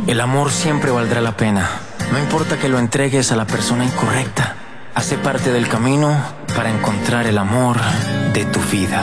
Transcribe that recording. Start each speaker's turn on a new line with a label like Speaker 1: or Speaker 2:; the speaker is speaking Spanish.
Speaker 1: El amor siempre valdrá la pena. No importa que lo entregues a la persona incorrecta. Hace parte del camino para encontrar el amor de tu vida.